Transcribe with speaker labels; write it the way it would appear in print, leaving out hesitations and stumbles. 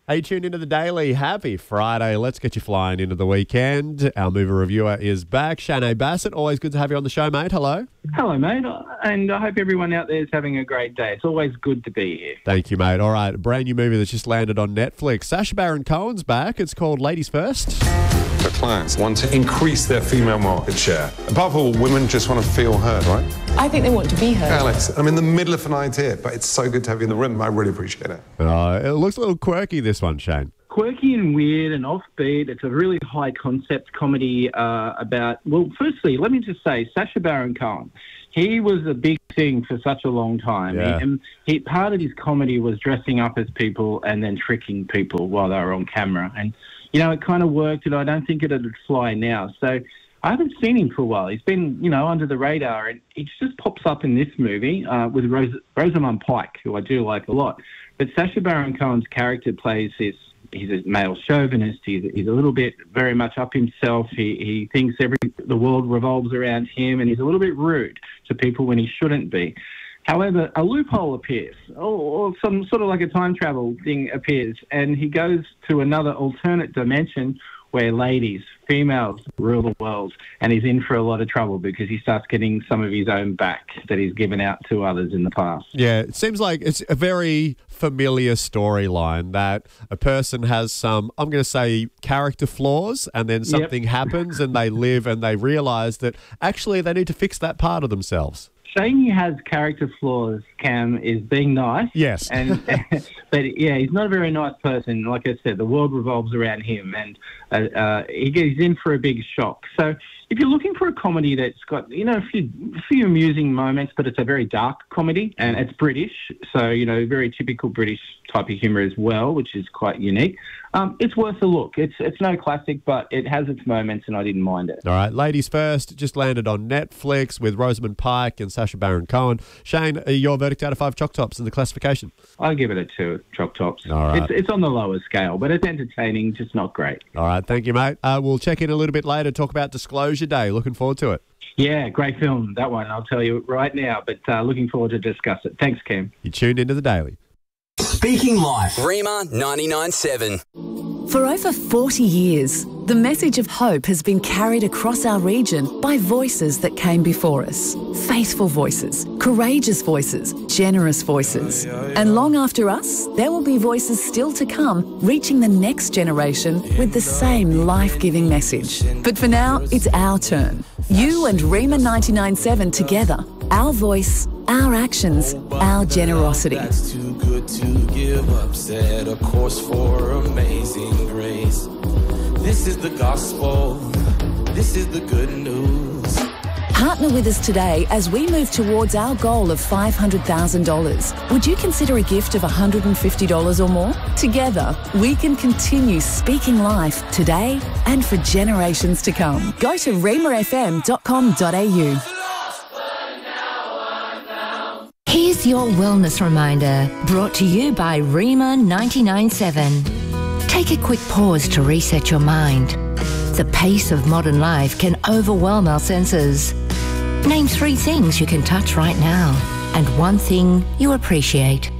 Speaker 1: Hey, tuned into the Daily. Happy Friday. Let's get you flying into the weekend. Our movie reviewer is back. Shane Bassett, always good to have you on the show, mate. Hello.
Speaker 2: Hello, mate. And I hope everyone out there is having a great day. It's always good to be here.
Speaker 1: Thank you, mate. All right, a brand new movie that's just landed on Netflix. Sacha Baron Cohen's back. It's called Ladies First.
Speaker 3: The clients want to increase their female market share. Above all, women just want to feel heard, right?
Speaker 4: I think they want to be heard.
Speaker 3: Alex, I'm in the middle of an idea, but it's so good to have you in the room. I really appreciate it.
Speaker 1: It looks a little quirky, this one, Shane.
Speaker 2: Quirky and weird and offbeat. It's a really high concept comedy about, well, firstly, let me just say, Sacha Baron Cohen, he was a big thing for such a long time.
Speaker 1: Yeah.
Speaker 2: Part of his comedy was dressing up as people and then tricking people while they were on camera. And, you know, it kind of worked, and I don't think it would fly now. So I haven't seen him for a while. He's been, you know, under the radar, and he just pops up in this movie with Rosamund Pike, who I do like a lot. But Sacha Baron Cohen's character plays this. He's a male chauvinist. He's a little bit very much up himself. He thinks the world revolves around him, and he's a little bit rude to people when he shouldn't be. However, a loophole appears, or some sort of like a time travel thing appears, and he goes to another alternate dimension where ladies, females, rule the world, and he's in for a lot of trouble because he starts getting some of his own back that he's given out to others in the past.
Speaker 1: Yeah, it seems like it's a very familiar storyline that a person has some, I'm going to say, character flaws, and then something happens and they live and they realise that actually they need to fix that part of themselves.
Speaker 2: Saying he has character flaws, Cam, is being nice.
Speaker 1: Yes.
Speaker 2: But, yeah, he's not a very nice person. Like I said, the world revolves around him, and he's in for a big shock. So if you're looking for a comedy that's got, you know, a few amusing moments, but it's a very dark comedy, and it's British, so, you know, very typical British type of humour as well, which is quite unique. It's worth a look. It's no classic, but it has its moments, and I didn't mind it.
Speaker 1: All right, Ladies First just landed on Netflix with Rosamund Pike and Sacha Baron Cohen. Shane, your verdict out of 5 Choc Tops in the classification?
Speaker 2: I'll give it a 2 Choc Tops.
Speaker 1: All right.
Speaker 2: It's on the lower scale, but it's entertaining, just not great.
Speaker 1: All right, thank you, mate. We'll check in a little bit later, talk about Disclosure Day. Looking forward to it.
Speaker 2: Yeah, great film, that one, I'll tell you right now, but looking forward to discuss it. Thanks, Cam.
Speaker 1: You tuned into the Daily.
Speaker 5: Speaking Life. Rima 99.7.
Speaker 6: For over 40 years, the message of hope has been carried across our region by voices that came before us. Faithful voices, courageous voices, generous voices. And long after us, there will be voices still to come, reaching the next generation with the same life-giving message. But for now, it's our turn. You and Rima 99.7 together. Our voice, our actions, our generosity.
Speaker 7: That's too good to give up. Set a course for amazing grace. This is the gospel. This is the good news.
Speaker 6: Partner with us today as we move towards our goal of $500,000. Would you consider a gift of $150 or more? Together, we can continue speaking life today and for generations to come. Go to rimafm.com.au.
Speaker 8: Here's your wellness reminder, brought to you by Rima 99.7. Take a quick pause to reset your mind. The pace of modern life can overwhelm our senses. Name 3 things you can touch right now and 1 thing you appreciate.